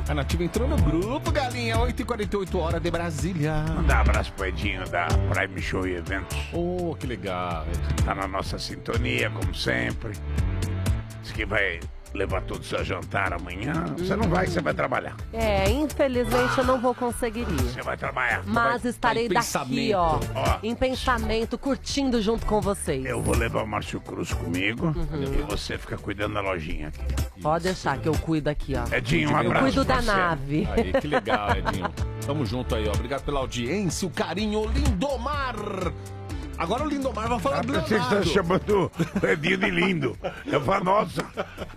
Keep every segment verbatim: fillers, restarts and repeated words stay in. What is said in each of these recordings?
A Nativa entrou no grupo, galinha, oito e quarenta e oito horas de Brasília. Mandar um abraço pro Edinho da Prime Show e Eventos. Oh, que legal. Tá na nossa sintonia, como sempre. Diz que vai levar todo o seu jantar amanhã. Você não vai, você vai trabalhar. É, infelizmente eu não vou conseguir ir. Você vai trabalhar. Mas vai- estarei vai em daqui, ó, Ó. em pensamento, curtindo junto com vocês. Eu vou levar o Márcio Cruz comigo Uhum. e você fica cuidando da lojinha aqui. Pode deixar que eu cuido aqui, ó. Edinho, um Eu abraço. cuido da parceiro. nave. Aí, que legal, Edinho. Tamo junto aí, ó. Obrigado pela audiência, o carinho, o Lindomar. Agora o Lindomar vai falar Ah, do pensei que você Leonardo. tá chamando o Edinho de lindo. Eu falo, nossa.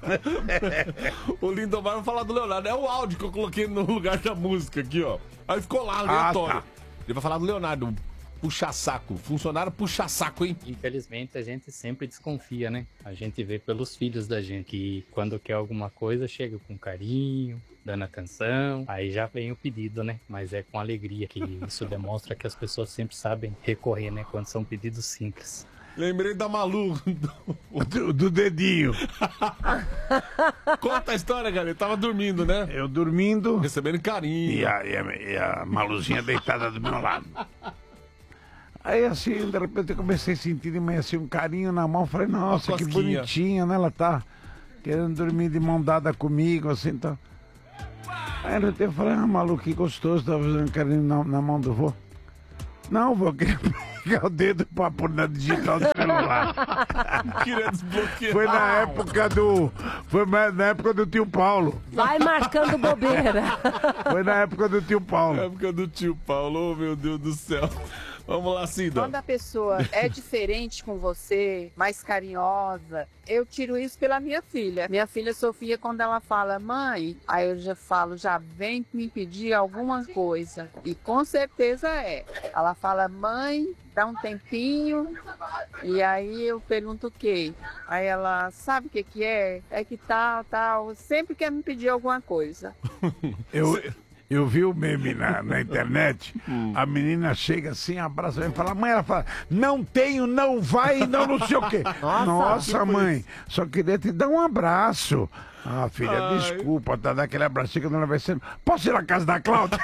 O Lindomar vai falar do Leonardo. É o áudio que eu coloquei no lugar da música aqui, ó. Aí ficou lá, aleatório. Ah, tá. Ele vai falar do Leonardo. Puxa-saco. Funcionário puxa-saco, hein? Infelizmente, a gente sempre desconfia, né? A gente vê pelos filhos da gente que quando quer alguma coisa, chega com carinho, dando atenção. Aí já vem o pedido, né? Mas é com alegria que isso demonstra que as pessoas sempre sabem recorrer, né? Quando são pedidos simples. Lembrei da Malu. Do, do dedinho. Conta a história, galera. Tava dormindo, né? Eu dormindo Recebendo carinho. e a, e a, e a Maluzinha deitada do meu lado. Aí assim, de repente eu comecei a sentir de manhã assim, um carinho na mão. Falei, nossa, Uma que cosquinha. bonitinha, né? Ela tá querendo dormir de mão dada comigo, assim, então. Aí eu falei, ah, Malu, que gostoso, tá fazendo carinho na, na mão do vô. Não, vô, eu queria pegar o dedo pra pôr na digital do celular. Queria desbloquear. Foi na época do. Foi na época do tio Paulo. Vai marcando bobeira. Foi na época do tio Paulo. época do tio Paulo, oh, meu Deus do céu. Vamos lá, Cida. Quando a pessoa é diferente com você, mais carinhosa, eu tiro isso pela minha filha. Minha filha Sofia, quando ela fala, mãe, aí eu já falo, já vem me pedir alguma coisa. E com certeza é. Ela fala, mãe, dá um tempinho. E aí eu pergunto o quê? Aí ela, sabe o que que é? É que tal, tal. Sempre quer me pedir alguma coisa. Eu, eu vi o meme na, na internet, a menina chega assim, abraça e fala, mãe, ela fala, não tenho, não vai, não não sei o quê. Nossa, Nossa mãe, só queria te dar um abraço. Ah, filha, Ai. desculpa, tá, dá aquele abracinho que não vai ser. Posso ir na casa da Cláudia?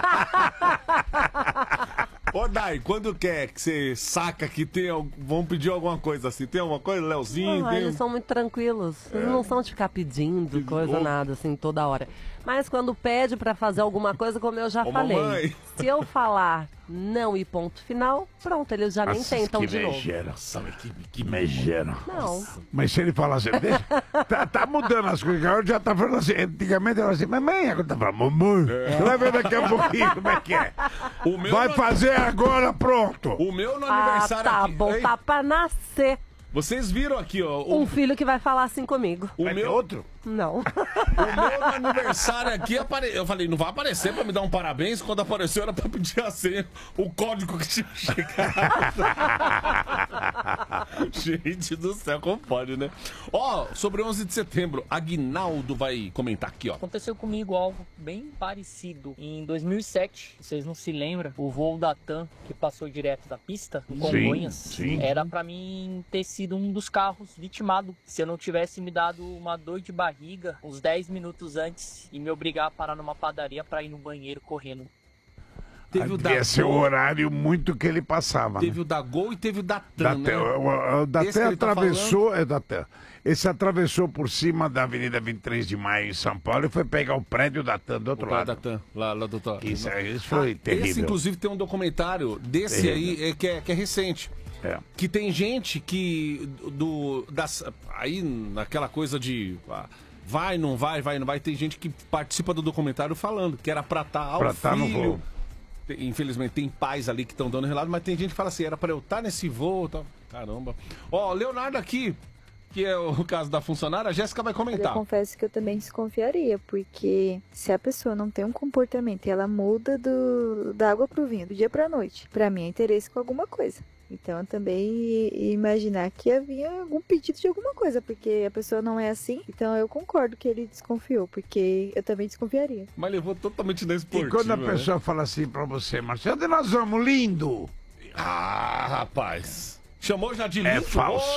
Ô, Dai, quando quer que você saca que tem, al- vão pedir alguma coisa assim? Tem alguma coisa, Leozinho? Não, tem... eles são muito tranquilos. Eles não são de ficar pedindo coisa, bom. nada, assim, toda hora. Mas quando pede pra fazer alguma coisa, como eu já Ô, falei, mamãe. se eu falar não e ponto final, pronto, eles já nem Nossa, tentam que de novo. megera. Nossa, mas que, Que megera. Não. Mas se ele falar assim, deixa, tá, tá mudando as coisas, agora já tá falando assim, antigamente era assim, mamãe, agora tá falando, mamãe, você vai ver daqui a pouquinho como é que é. O meu Vai no- fazer agora, pronto. O meu no Ah, aniversário tá aqui. bom, Ei, tá pra nascer Vocês viram aqui, ó. O, um filho que vai falar assim comigo. o Vai ter meu, outro? Não. o meu no aniversário aqui apare... Eu falei, não vai aparecer pra me dar um parabéns. Quando apareceu era pra pedir a senha, o código que tinha chegado. Gente do céu, como pode, né? Ó, sobre onze de setembro, Aguinaldo vai comentar aqui, ó. Aconteceu comigo algo bem parecido. Em dois mil e sete, vocês não se lembram? O voo da TAM que passou direto da pista, em Congonhas, sim. era pra mim ter sido um dos carros vitimado. Se eu não tivesse me dado uma dor de barriga uns dez minutos antes e me obrigar a parar numa padaria pra ir no banheiro correndo. Teve o da Devia ser o Gol, horário muito que ele passava. teve né? o da Gol e teve o da Da TAM, Té- né? o, o, o da Esse Té que ele tá atravessou, é da Té. Esse atravessou por cima da Avenida vinte e três de Maio em São Paulo e foi pegar o prédio da Té do outro O cara lado. da TAM, lá, lá do Tó- Isso, aí, isso foi terrível. Esse, inclusive, tem um documentário desse Terrível. aí é, que, é, que é recente. É. Que tem gente que do das aí naquela coisa de ah, vai, não vai, vai, não vai, tem gente que participa do documentário falando que era pra estar ao Pra tá no filho. voo. Tem- Infelizmente tem pais ali que estão dando relato, mas tem gente que fala assim, era pra eu estar nesse voo, e tal. Caramba. Ó, Leonardo aqui, que é o caso da funcionária, a Jéssica vai Eu comentar. confesso que eu também desconfiaria, porque se a pessoa não tem um comportamento e ela muda do, da água pro vinho, do dia pra noite, pra mim é interesse com alguma coisa. Então eu também ia imaginar que havia algum pedido de alguma coisa, porque a pessoa não é assim. Então eu concordo que ele desconfiou, porque eu também desconfiaria. Mas levou totalmente na E esportiva. quando a né? pessoa fala assim pra você, Marcelo, onde nós vamos, lindo? Ah, rapaz. Chamou já de É lixo? falso. Ô,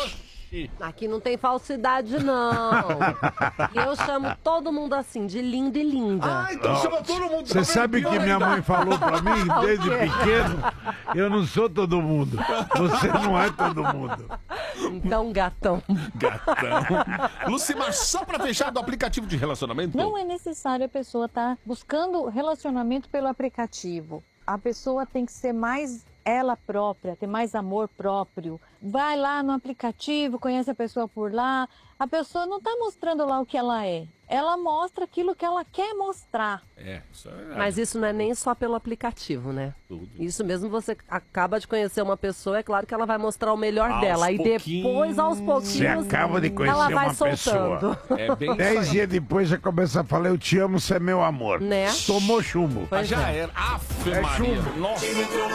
Aqui não tem falsidade, não. Eu chamo todo mundo assim, de lindo e linda. Ah, então chama todo mundo. Você sabe que minha mãe falou pra mim desde pequeno? Eu não sou todo mundo. Você não é todo mundo. Então, gatão. Gatão. Lucimar, só pra fechar do aplicativo de relacionamento? Não é necessário a pessoa estar buscando relacionamento pelo aplicativo. A pessoa tem que ser mais ela própria, ter mais amor próprio. Vai lá no aplicativo, conhece a pessoa por lá. A pessoa não está mostrando lá o que ela é. Ela mostra aquilo que ela quer mostrar. É, isso é... Mas isso não é nem só pelo aplicativo, né? Tudo. Isso mesmo, você acaba de conhecer uma pessoa, é claro que ela vai mostrar o melhor Aos dela. E pouquinhos. depois, aos Você pouquinhos, acaba de conhecer ela vai uma soltando. pessoa. É bem Dez isso aí. dias depois você começa a falar, eu te amo, você é meu amor. Né? Tomou chumbo. Mas já era. Afe É Maria. chumbo. Nossa.